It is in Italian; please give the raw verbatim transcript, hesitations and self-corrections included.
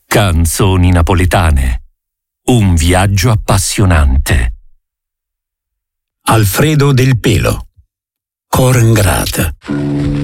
Canzoni napoletane. Un viaggio appassionante. Alfredo Del Pelo. Cor ingrata.